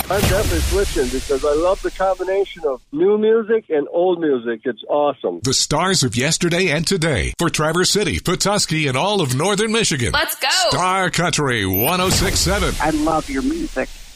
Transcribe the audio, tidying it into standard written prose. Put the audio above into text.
I'm definitely switching because I love the combination of new music and old music. It's awesome. The stars of yesterday and today for Traverse City, Petoskey, and all of northern Michigan. Let's go. Star Country 106.7. I love your music.